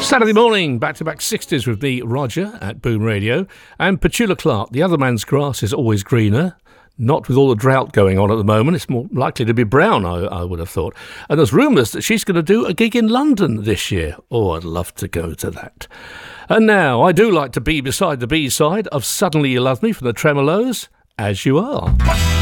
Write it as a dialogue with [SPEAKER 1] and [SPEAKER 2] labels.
[SPEAKER 1] Saturday morning, back-to-back 60s with me, Roger, at Boom Radio, and Petula Clark. The other man's grass is always greener. Not with all the drought going on at the moment. It's more likely to be brown, I would have thought. And there's rumours that she's going to do a gig in London this year. Oh, I'd love to go to that. And now, I do like to be beside the B-side of Suddenly You Love Me from the Tremolos, As You Are.